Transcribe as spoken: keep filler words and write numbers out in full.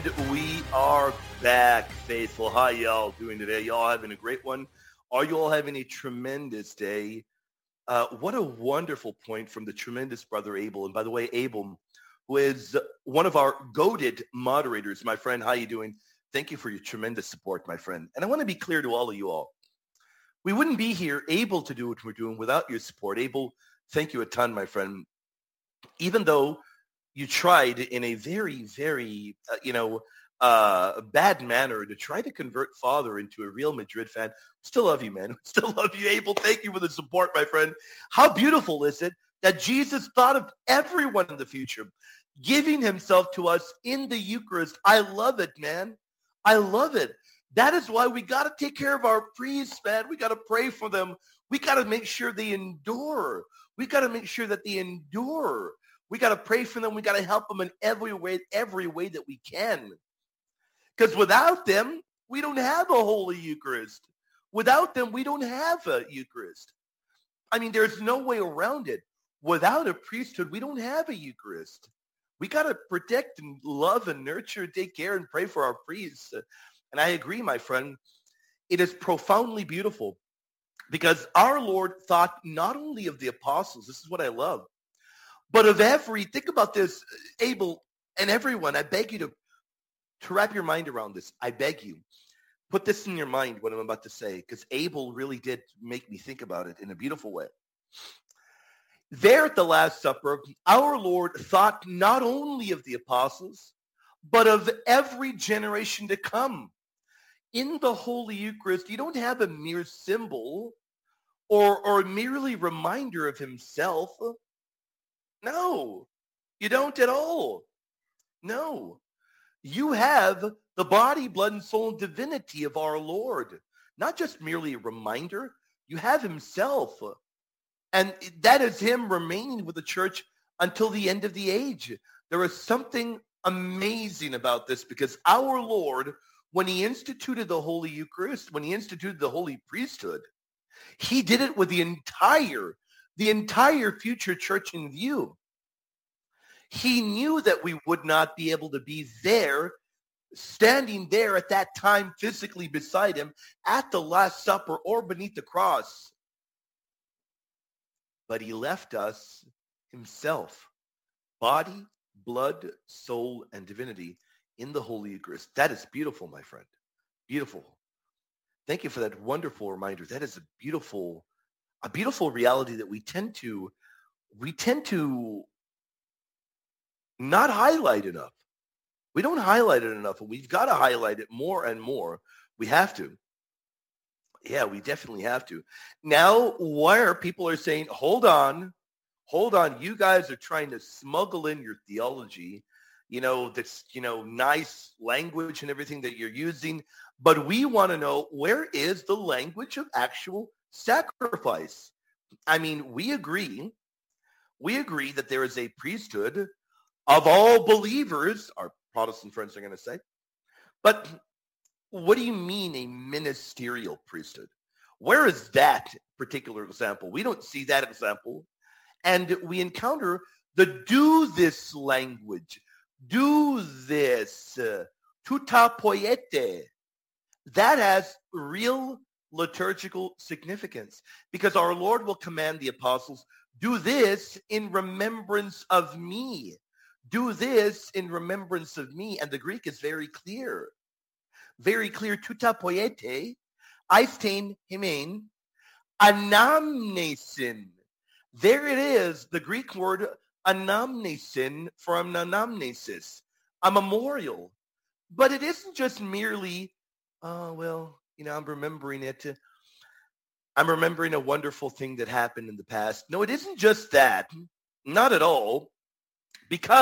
And we are back, faithful. How y'all doing today? Y'all having a great one? Are you all having a tremendous day? Uh, what a wonderful point from the tremendous brother Abel. And by the way, Abel, who is one of our goated moderators, my friend, how you doing? Thank you for your tremendous support, my friend. And I want to be clear to all of you all. We wouldn't be here able to do what we're doing without your support. Abel, thank you a ton, my friend. Even though you tried in a very, very, uh, you know, uh, bad manner to try to convert Father into a Real Madrid fan. Still love you, man. Still love you, Abel. Thank you for the support, my friend. How beautiful is it that Jesus thought of everyone in the future, giving himself to us in the Eucharist. I love it, man. I love it. That is why we got to take care of our priests, man. We got to pray for them. We got to make sure they endure. We got to make sure that they endure. We got to pray for them. We got to help them in every way, every way that we can. Because without them, we don't have a Holy Eucharist. Without them, we don't have a Eucharist. I mean, there's no way around it. Without a priesthood, we don't have a Eucharist. We got to protect and love and nurture, take care and pray for our priests. And I agree, my friend. It is profoundly beautiful because our Lord thought not only of the apostles, this is what I love, but of every, think about this, Abel and everyone, I beg you to, to wrap your mind around this. I beg you. Put this in your mind, what I'm about to say, because Abel really did make me think about it in a beautiful way. There at the Last Supper, our Lord thought not only of the apostles, but of every generation to come. In the Holy Eucharist, you don't have a mere symbol or, or merely reminder of himself. No, you don't at all. No. You have the body, blood, and soul and divinity of our Lord. Not just merely a reminder. You have himself. And that is him remaining with the church until the end of the age. There is something amazing about this because our Lord, when he instituted the Holy Eucharist, when he instituted the Holy Priesthood, he did it with the entire the entire future church in view. He knew that we would not be able to be there, standing there at that time physically beside him at the Last Supper or beneath the cross. But he left us himself, body, blood, soul, and divinity in the Holy Eucharist. That is beautiful, my friend. Beautiful. Thank you for that wonderful reminder. That is a beautiful A beautiful reality that we tend to, we tend to not highlight enough. We don't highlight it enough, and we've got to highlight it more and more. We have to. Yeah, we definitely have to. Now, where people are saying, hold on, hold on, you guys are trying to smuggle in your theology, you know, this, you know, nice language and everything that you're using, but we want to know, where is the language of actual sacrifice? I mean, we agree, we agree that there is a priesthood of all believers, our Protestant friends are going to say, but what do you mean a ministerial priesthood? Where is that particular example? We don't see that example, and we encounter the do this language, do this, uh, tuta poiete. That has real liturgical significance because our Lord will command the apostles, do this in remembrance of me. Do this in remembrance of me. And the Greek is very clear. Very clear. Tuta poiete, aisthein himen, anamnesin. There it is, the Greek word anamnesin from anamnesis, a memorial. But it isn't just merely, oh, well, you know, I'm remembering it. I'm remembering a wonderful thing that happened in the past. No, it isn't just that. Not at all. Because